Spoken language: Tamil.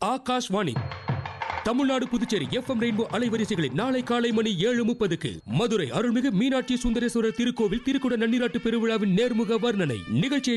ஆகாஷ்வாணி தமிழ்நாடு புதுச்சேரி FM ரெயின்போ அலைவரிசைகளில் நாளை காலை மணி 7:30க்கு மதுரை அருள்மிகு மீனாட்சி சுந்தரேஸ்வரர் திருக்கோவில் திருக்குட நன்னிராட்டு பெருவிழாவின் நேர்முக வர்ணனை நிகழ்ச்சியை